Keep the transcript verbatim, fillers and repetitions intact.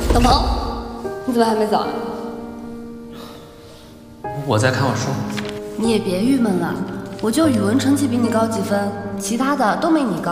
等鹏，你怎么还没走啊？ 我在看我书。 你也别郁闷了，我就语文成绩比你高几分，其他的都没你高。